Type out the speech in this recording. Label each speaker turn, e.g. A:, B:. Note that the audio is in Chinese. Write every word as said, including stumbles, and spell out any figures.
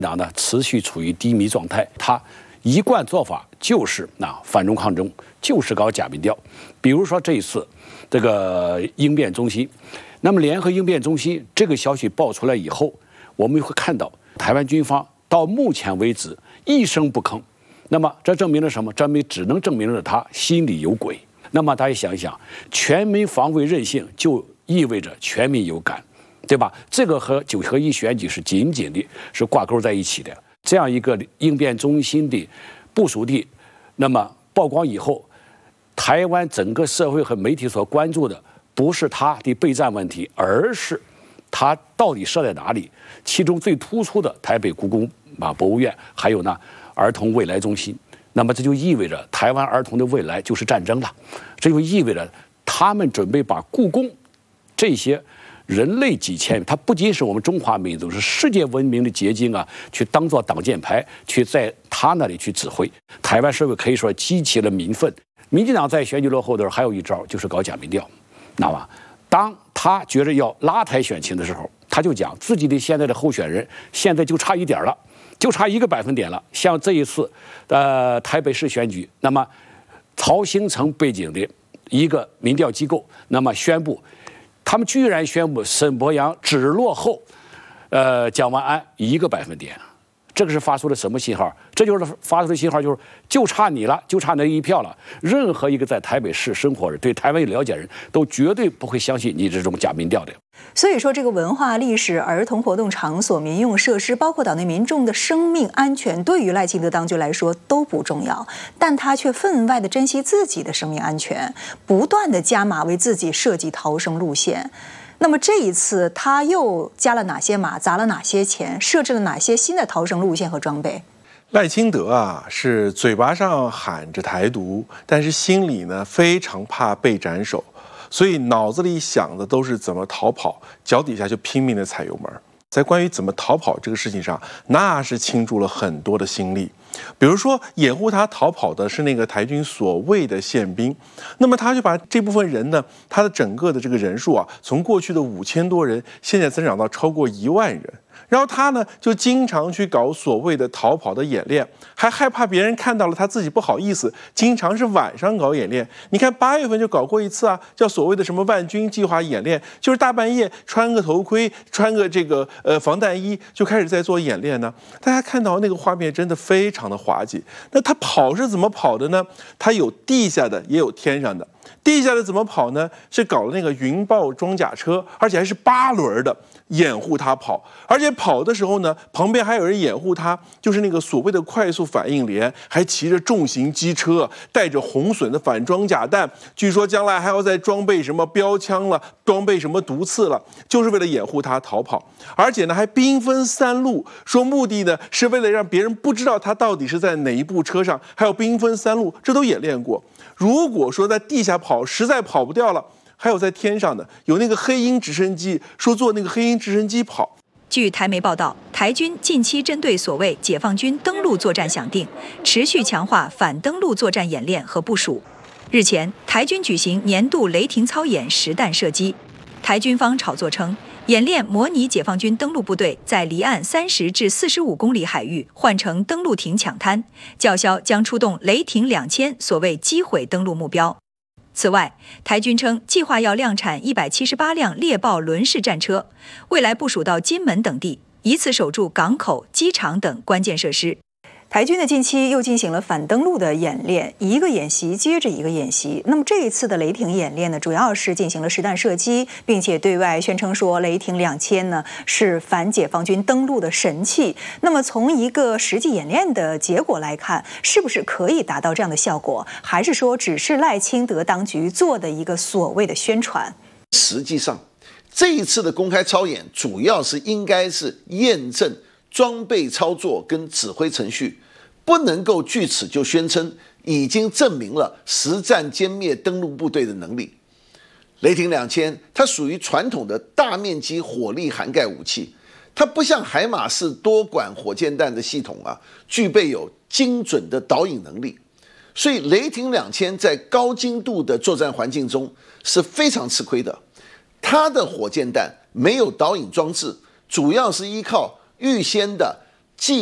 A: 党呢持续处于低迷状态，他一贯做法就是啊反中抗中，就是搞假民调。比如说这一次这个应变中心，那么联合应变中心这个消息爆出来以后，我们会看到台湾军方到目前为止一声不吭。那么这证明了什么？证明只能证明了他心里有鬼。那么大家想一想，全民防卫韧性就意味着全民有感，对吧？这个和九合一选举是紧紧的是挂钩在一起的。这样一个应变中心的部署地，那么曝光以后，台湾整个社会和媒体所关注的不是它的备战问题，而是它到底设在哪里。其中最突出的台北故宫啊博物院，还有呢儿童未来中心。那么这就意味着台湾儿童的未来就是战争了，这就意味着他们准备把故宫这些人类几千，它不仅是我们中华民族，是世界文明的结晶啊，去当做挡箭牌，去在他那里去指挥。台湾社会可以说激起了民愤。民进党在选举落后的时候还有一招，就是搞假民调，知道吧？当他觉着要拉抬选情的时候，他就讲自己的现在的候选人现在就差一点了，就差一个百分点了。像这一次，呃，台北市选举，那么曹兴诚背景的一个民调机构，那么宣布，他们居然宣布沈伯洋只落后，呃，蒋万安一个百分点。这个是发出了什么信号？这就是发出的信号，就是就差你了，就差那一票了。任何一个在台北市生活人、对台湾有了解人都绝对不会相信你这种假民调的。
B: 所以说，这个文化、历史、儿童活动场所、民用设施，包括岛内民众的生命安全，对于赖清德当局来说都不重要，但他却分外的珍惜自己的生命安全，不断的加码为自己设计逃生路线。那么这一次他又加了哪些码，砸了哪些钱，设置了哪些新的逃生路线和装备？
C: 赖清德啊，是嘴巴上喊着台独，但是心里呢非常怕被斩首，所以脑子里想的都是怎么逃跑，脚底下就拼命的踩油门。在关于怎么逃跑这个事情上，那是倾注了很多的心力。比如说掩护他逃跑的是那个台军所谓的宪兵，那么他就把这部分人呢，他的整个的这个人数啊，从过去的五千多人，现在增长到超过一万人。然后他呢，就经常去搞所谓的逃跑的演练，还害怕别人看到了他自己不好意思，经常是晚上搞演练。你看八月份就搞过一次啊，叫所谓的什么万军计划演练，就是大半夜穿个头盔，穿个这个呃防弹衣，就开始在做演练呢。大家看到那个画面真的非常的滑稽。那他跑是怎么跑的呢？他有地下的，也有天上的。地下的怎么跑呢？是搞了那个云豹装甲车，而且还是八轮的，掩护他跑。而且跑的时候呢，旁边还有人掩护他，就是那个所谓的快速反应连，还骑着重型机车，带着红隼的反装甲弹。据说将来还要再装备什么标枪了，装备什么毒刺了，就是为了掩护他逃跑。而且呢，还兵分三路，说目的呢是为了让别人不知道他到底是在哪一部车上，还有兵分三路，这都演练过。如果说在地下跑实在跑不掉了，还有在天上的有那个黑鹰直升机，说坐那个黑鹰直升机跑。
B: 据台媒报道，台军近期针对所谓解放军登陆作战响定，持续强化反登陆作战演练和部署。日前，台军举行年度雷霆操演实弹射击，台军方炒作称，演练模拟解放军登陆部队在离岸三十至四十五公里海域换成登陆艇抢滩，叫嚣将出动雷霆两千，所谓击毁登陆目标。此外，台军称计划要量产一百七十八辆猎豹轮式战车，未来部署到金门等地，以此守住港口、机场等关键设施。台军的近期又进行了反登陆的演练，一个演习接着一个演习。那么这一次的雷霆演练呢，主要是进行了实弹射击，并且对外宣称说雷霆两千呢是反解放军登陆的神器。那么从一个实际演练的结果来看，是不是可以达到这样的效果，还是说只是赖清德当局做的一个所谓的宣传？
D: 实际上，这一次的公开操演主要是应该是验证装备操作跟指挥程序，不能够据此就宣称已经证明了实战歼灭登陆部队的能力。雷霆两千它属于传统的大面积火力涵盖武器，它不像海马式多管火箭弹的系统啊，具备有精准的导引能力。所以雷霆两千在高精度的作战环境中是非常吃亏的。它的火箭弹没有导引装置，主要是依靠预先的